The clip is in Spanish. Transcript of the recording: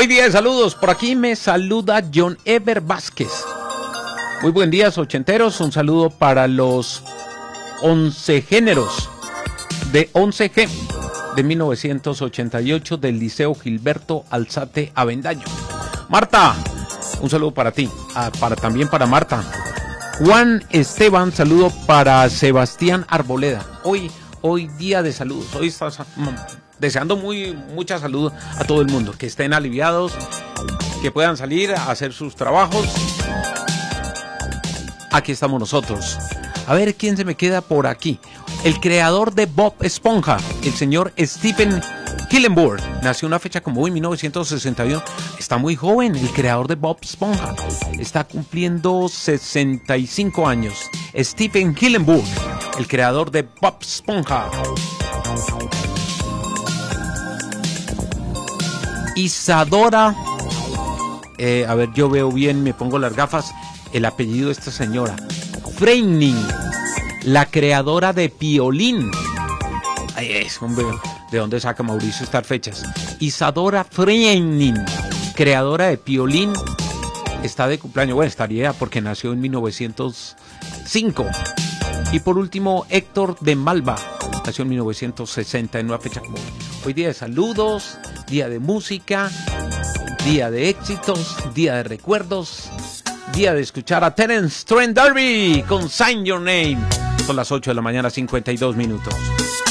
Hoy día de saludos, por aquí me saluda John Ever Vázquez. Muy buen día, ochenteros. Un saludo para los oncegéneros de 11G de 1988 del Liceo Gilberto Alzate Avendaño. Marta, un saludo para ti, también para Marta. Juan Esteban, saludo para Sebastián Arboleda. Hoy día de saludos. Hoy estás deseando mucha salud a todo el mundo, que estén aliviados, que puedan salir a hacer sus trabajos. Aquí estamos nosotros. A ver quién se me queda por aquí. El creador de Bob Esponja, el señor Stephen Hillenburg, nació una fecha como hoy, 1961. Está muy joven, el creador de Bob Esponja. Está cumpliendo 65 años. Stephen Hillenburg, el creador de Bob Esponja. Isadora, a ver, yo veo bien, me pongo las gafas. El apellido de esta señora, Freining, la creadora de Piolín. Ay, es, hombre, ¿de dónde saca Mauricio estas fechas? Isadora Freining, creadora de Piolín, está de cumpleaños. Bueno, estaría porque nació en 1905. Y por último, Héctor de Malva, nació en 1960, en una fecha como hoy día de saludos, día de música, día de éxitos, día de recuerdos, día de escuchar a Terence Trent D'Arby con Sign Your Name. Son las 8 de la mañana, 52 minutos.